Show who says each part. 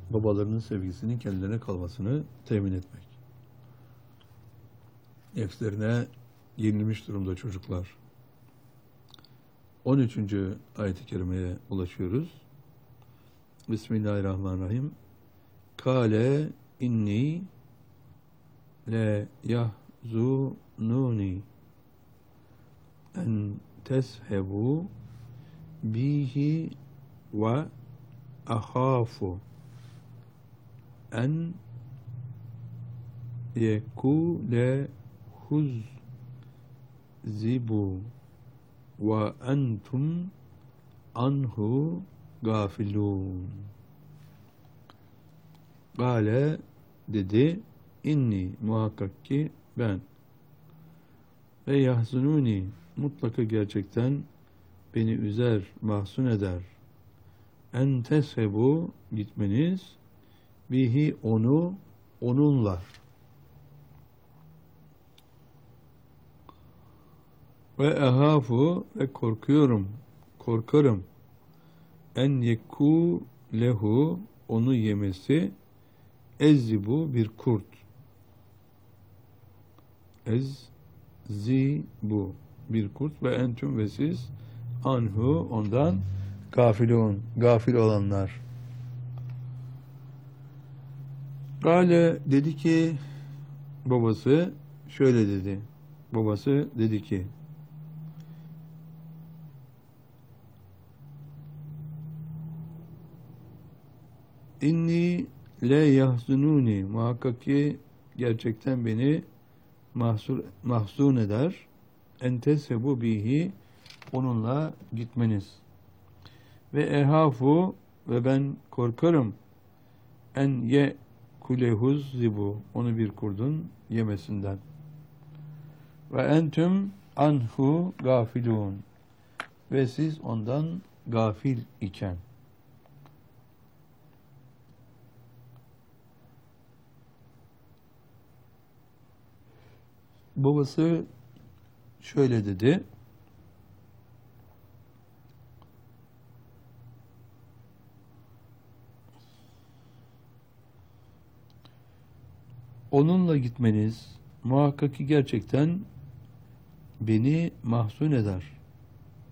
Speaker 1: babalarının sevgisinin kendilerine kalmasını temin etmek. Nefslerine yenilmiş durumda çocuklar. 13. ayet-i kerimeye ulaşıyoruz. Bismillahirrahmanirrahim. Kâle inni le yahzununi en teshebu bihi ve ahâfu en yekûle huzzibu ve entum anhu gafilun. Gale dedi, inni muhakkak ki ben ve yahzununi mutlaka gerçekten beni üzer, mahzun eder. En teshebu gitmeniz bihi onu onunla ve ehafu ve korkarım en yeku lehu onu yemesi ezzibu bir kurt ezzibu bir kurt ve entüm ve siz anhu ondan gafilun gafil olanlar. Gale dedi ki babası şöyle dedi. Babası dedi ki İnni le yahzununi muhakkak ki gerçekten beni mahzun eder. Entesebu bihi onunla gitmeniz. Ve ehafu ve ben korkarım en ye kulehuz zibu onu bir kurdun yemesinden. Ve entüm anhu gafilun ve siz ondan gafil iken. Babası şöyle dedi. Onunla gitmeniz muhakkak ki gerçekten beni mahzun eder.